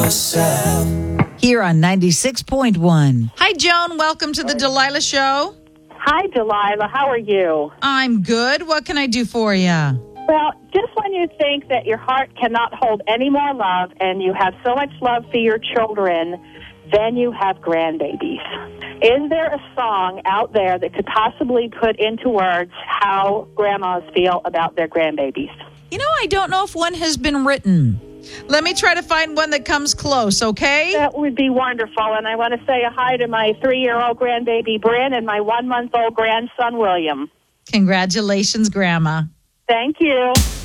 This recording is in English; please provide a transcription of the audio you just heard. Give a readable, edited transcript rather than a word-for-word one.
yourself. Here on 96.1. Hi, Joan. Welcome to the Delilah Show. Hi, Delilah. How are you? I'm good. What can I do for you? Well, just when you think that your heart cannot hold any more love and you have so much love for your children, then you have grandbabies. Is there a song out there that could possibly put into words how grandmas feel about their grandbabies? You know, I don't know if one has been written. Let me try to find one that comes close, okay? That would be wonderful. And I want to say a hi to my 3-year-old grandbaby, Bryn, and my 1-month-old grandson, William. Congratulations, Grandma. Thank you.